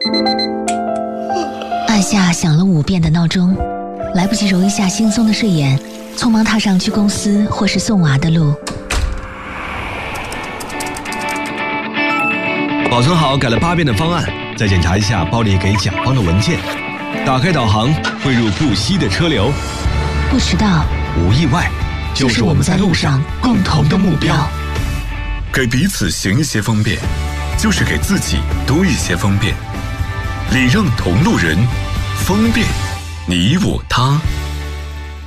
按下响了5遍的闹钟，来不及揉一下惺忪的睡眼，匆忙踏上去公司或是送娃的路。 保存好改了8遍的方案，再检查一下包里给甲方的文件。打开导航，汇入不息的车流。 不迟到， 无意外，就是我们在路上共同的目标。 给彼此行一些方便，就是给自己多一些方便。礼让同路人，方便你我他。